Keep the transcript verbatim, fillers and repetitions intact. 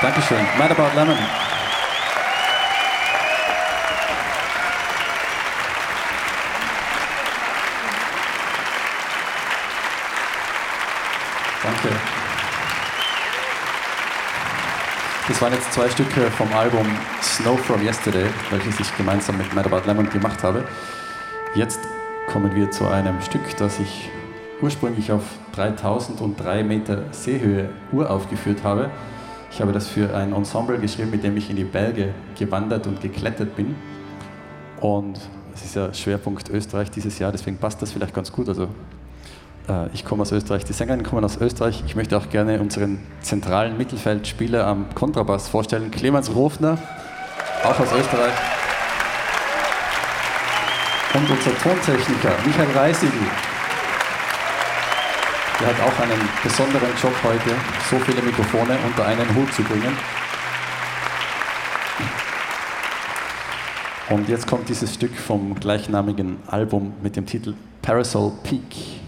Dankeschön. Mad About Lemon. Danke. Das waren jetzt zwei Stücke vom Album Snow From Yesterday, welches ich gemeinsam mit Mad About Lemon gemacht habe. Jetzt kommen wir zu einem Stück, das ich ursprünglich auf dreitausenddrei Meter Seehöhe uraufgeführt habe. Ich habe das für ein Ensemble geschrieben, mit dem ich in die Berge gewandert und geklettert bin. Und es ist ja Schwerpunkt Österreich dieses Jahr, deswegen passt das vielleicht ganz gut. Also, äh, ich komme aus Österreich, die Sängerinnen kommen aus Österreich. Ich möchte auch gerne unseren zentralen Mittelfeldspieler am Kontrabass vorstellen, Clemens Rofner, auch aus Österreich. Und unser Tontechniker, Michael Reisigl. Der hat auch einen besonderen Job heute, so viele Mikrofone unter einen Hut zu bringen. Und jetzt kommt dieses Stück vom gleichnamigen Album mit dem Titel Parasol Peak.